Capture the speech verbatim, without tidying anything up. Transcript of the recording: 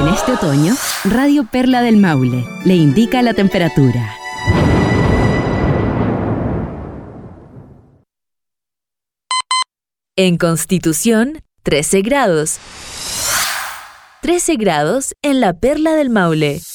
En este otoño, Radio Perla del Maule le indica la temperatura. En Constitución, trece grados. trece grados en la Perla del Maule.